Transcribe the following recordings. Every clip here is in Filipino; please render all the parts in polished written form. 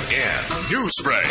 RMN Newsbreak.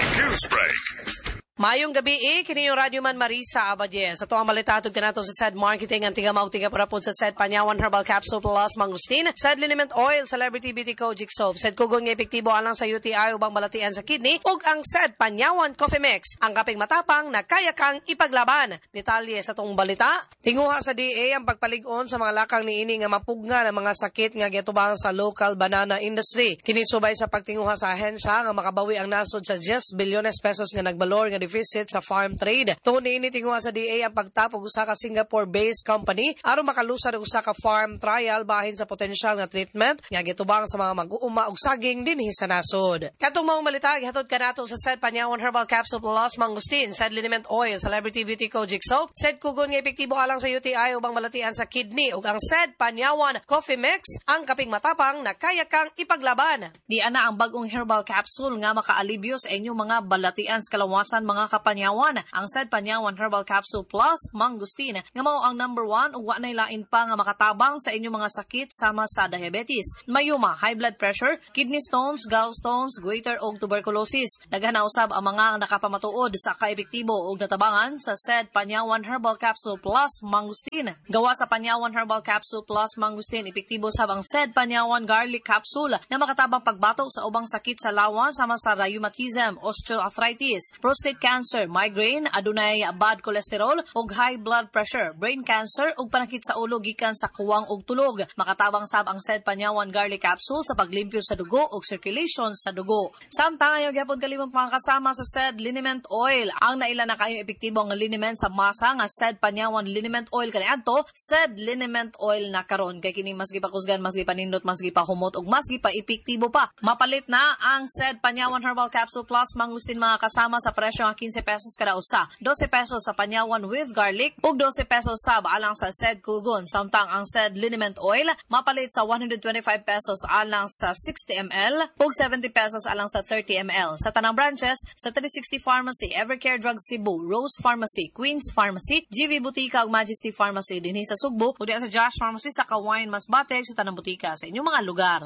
Mayong gabi kini yung Radyo Man Marisa Abadye. Sa tuwang malitatod ka nato sa SED Marketing ang tiga parapod sa SED Panyawan Herbal Capsule Plus Mangustin, SED Liniment Oil, Celebrity Beauty Kojic Soap, SED Kugon nga epektibo alang sa UTI ubang balatian sa kidney, ug ang SED Panyawan Coffee Mix, ang kaping matapang na kaya kang ipaglaban. Detalye sa tong balita. Tinguha sa DA ang pagpalig-on sa mga lakang niini nga mapugna ng mga sakit nga gitubang sa local banana industry. Kini subay sa pagtinguha sa ahensya nga makabawi ang nasod sa 10 bilyones pesos nga nagbalor nga deficit sa farm trade. Tungod niini tinguha sa DA ang pagtapog usa ka Singapore-based company aron makalusad og usa ka farm trial bahin sa potensyal nga treatment nga gitubang sa mga mag-uuma og saging dinhi sa nasod. Katong maong malita gihatod kanato sa SED Panyawan Herbal Capsule Plus Mangustin, SED Liniment Oil, Celebrity Beauty Kojic Soap, SED Kugon nga epektibo alang sa UTI ubang balatian sa kidney, ug ang SED Panyawan Coffee Mix, ang kaping matapang na kaya kang ipaglaban. Di ana ang bagong herbal capsule nga makaalibyo sa inyong mga balatian sa kalawasan mga kapanyawan. Ang SED Panyawan Herbal Capsule Plus Mangustin nga mao ang number 1 ug wa nay lain pa nga makatabang sa inyong mga sakit sama sa diabetes, mayuma, high blood pressure, kidney stones, gallstones, goiter ug tuberculosis. Daghan na usab ang mga nakapamatuod sa kaepektibo ug natabangan sa SED Panyawan Herbal Capsule Plus Mangustin. Gawa sa Panyawan Herbal Capsule Plus Mangustin, epektibo sab ang SED Panyawan Garlic Capsule na makatabang pagbatok sa ubang sakit sa lawas sama sa rheumatism, osteoarthritis, prostate cancer, migraine, adunay bad cholesterol ug high blood pressure, brain cancer ug panakit sa ulo gikan sa kuwang ug tulog. Makatabang sab ang SED Panyawan Garlic Capsule sa paglimpyo sa dugo ug circulation sa dugo. Samtang ayo gyapon kalimong mga kasama sa SED Liniment Oil. Ang naila na kayo epektibo ang liniment sa masa nga SED Panyawan Liniment Oil kaniadto, SED Liniment Oil na karon kay kini mas gipakusgan, mas gipanindot, mas gipahumot ug mas gipa-epektibo pa. Mapalit na ang SED Panyawan Herbal Capsule Plus Mangustin mga kasama sa presyo nga 15 pesos kada usa, 12 pesos sa Panyawan with garlic ug 12 pesos sab alang sa SED Kugon. Samtang ang SED Liniment Oil mapalit sa 125 pesos alang sa 60 ml ug 70 pesos alang sa 30 ml. Sa tanang branches sa 360 Pharmacy, Evercare Drug Cebu, Rose Pharmacy, Queens Pharmacy, GV Butika ug Majesty Pharmacy dinhi sa Sugbo ug diha sa Josh Pharmacy sa Kawayan Masbate sa tanang butika sa inyong mga lugar.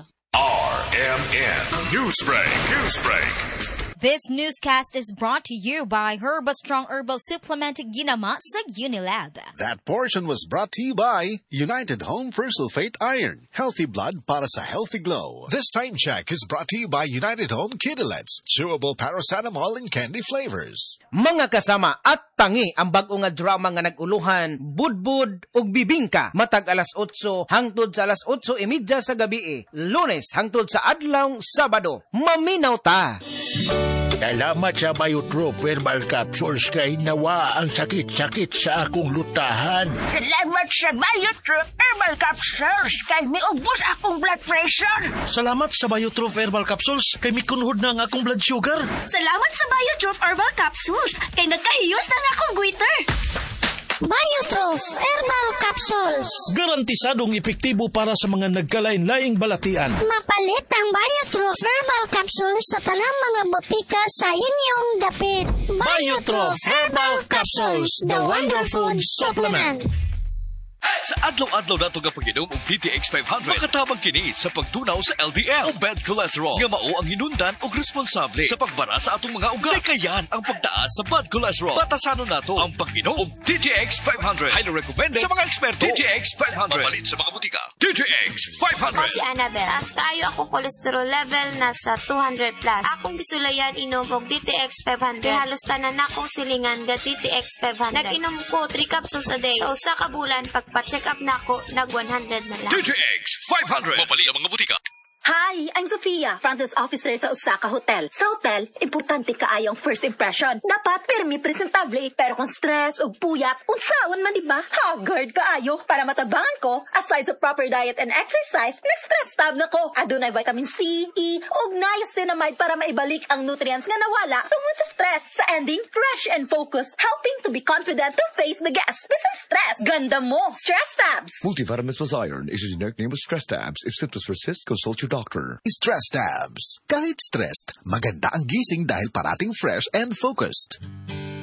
RMN Newsbreak. This newscast is brought to you by Herba Strong Herbal Supplement Ginama sa Unilab. That portion was brought to you by United Home for Sulfate Iron. Healthy blood para sa healthy glow. This time check is brought to you by United Home Kidulets. Chewable paracetamol in candy flavors. Mga kasama at tangi ang bag-o nga drama nga naguluhan, budbud ug bibingka matag alas 8 hangtod sa alas 8:30 sa gabi, Lunes hangtod sa adlaw Sabado. Maminaw ta. Salamat sa Biotrop Herbal Capsules kay nawa ang sakit-sakit sa akong lutahan. Salamat sa Biotrop Herbal Capsules kay miubos akong blood pressure. Salamat sa Biotrop Herbal Capsules kay mikunhod na ang akong blood sugar. Salamat sa Biotrop Herbal Capsules kay nagkahiyos na ang akong goiter. Biotrop Herbal Capsules. Garantisadong epektibo para sa mga nagkalain-laing balatian. Mapalit ang Biotrop Herbal Capsules sa tanang mga botika sa inyong dapit. Biotrop Herbal Capsules, the Wonder Food Supplement. Sa adlaw-adlaw nato nga pag-inom og DTX 500, makatabang kini sa pagtunaw sa LDL o bad cholesterol nga mao ang hinundan og responsable sa pagbara sa atong mga ugat. Kayan ang pagtaas sa bad cholesterol. Batasanon nato ang pag-inom og DTX 500. Highly recommended sa mga eksperto. DTX 500. Mapalit sa mga butika. DTX 500. Ako si Annabel. As kayo ako cholesterol level nasa 200 plus. Akong gisulayan inom og DTX 500. Kaya halos tanan akong silingan ga DTX 500. Nag-inom ko 3 capsules a day. Sa usa ka bulan pagpa-check up na ako, nag-100 na lang. DTX 500. Mapali ang mga butika. Hi, I'm Sophia, front desk officer sa Osaka Hotel. Sa hotel, importante kaayong first impression. Dapat permi presentable, pero kung stress o puyat, unsaon man diba? Haggard kaayo. Para matabangan ko, aside sa proper diet and exercise, nag-stress tab na ko. Adunay vitamin C, E, ug niacinamide para maibalik ang nutrients nga nawala tungod sa stress. Sa ending, fresh and focused, helping to be confident to face the guests bisan stress. Ganda mo, Stress Tabs! Multivitamins plus iron is a generic name of Stress Tabs. If symptoms persist, consult your doctor. Stress Tabs. Kahit stressed, maganda ang gising dahil parating fresh and focused.